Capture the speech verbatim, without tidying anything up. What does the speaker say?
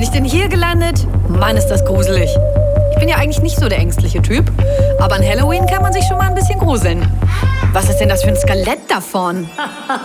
bin ich denn hier gelandet? Mann, ist das gruselig. Ich bin ja eigentlich nicht so der ängstliche Typ, aber an Halloween kann man sich schon mal ein bisschen gruseln. Was ist denn das für ein Skelett davon?